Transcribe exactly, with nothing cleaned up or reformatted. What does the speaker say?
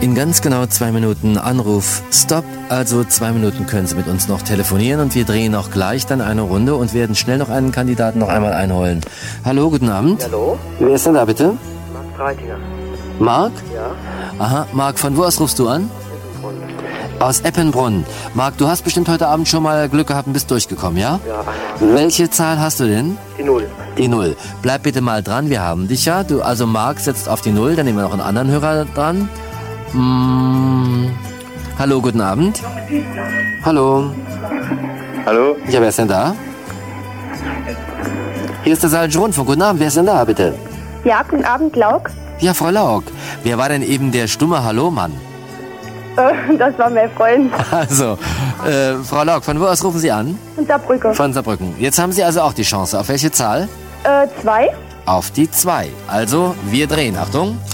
In ganz genau zwei Minuten Anruf Stop. Also zwei Minuten können Sie mit uns noch telefonieren und wir drehen auch gleich dann eine Runde und werden schnell noch einen Kandidaten noch einmal einholen. Hallo, guten Abend. Hallo? Wer ist denn da bitte? Marc Breitinger. Marc? Ja. Aha, Marc, von wo aus rufst du an? Aus Eppenbrunn. Marc, du hast bestimmt heute Abend schon mal Glück gehabt und bist durchgekommen, ja? Ja, einmal. Welche Zahl hast du denn? Die Null. Die Null. Bleib bitte mal dran, wir haben dich ja. Du, also Marc setzt auf die Null, dann nehmen wir noch einen anderen Hörer dran. Hm. Hallo, guten Abend. Hallo. Hallo? Ja, wer ist denn da? Hier ist der Saarländische Rundfunk. Guten Abend, wer ist denn da, bitte? Ja, guten Abend, Lauk. Ja, Frau Lauk. Wer war denn eben der stumme Hallo-Mann? Äh, das war mein Freund. Also, äh, Frau Lauk, von wo aus rufen Sie an? Von Saarbrücke. Von Saarbrücken. Jetzt haben Sie also auch die Chance. Auf welche Zahl? Äh, zwei. Auf die zwei. Also, wir drehen. Achtung.